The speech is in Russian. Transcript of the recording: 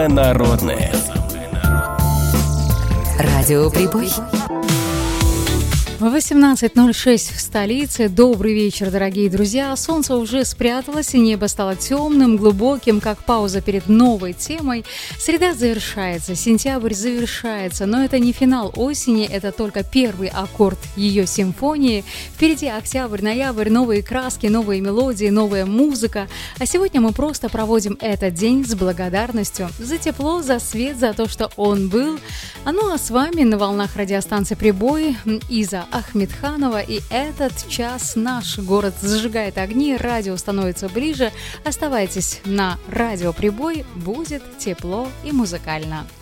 Народное. Радио Прибой. 18:06 в столице. Добрый вечер, дорогие друзья. Солнце уже спряталось, и небо стало темным, глубоким, как пауза перед новой темой. Среда завершается, сентябрь завершается, но это не финал осени, это только первый аккорд ее симфонии. Впереди октябрь, ноябрь, новые краски, новые мелодии, новая музыка. А сегодня мы просто проводим этот день с благодарностью за тепло, за свет, за то, что он был. Ну а с вами на волнах радиостанции «Прибой» Иза Ахмедханова, и этот час наш город зажигает огни, радио становится ближе. Оставайтесь на радио Прибой, будет тепло и музыкально.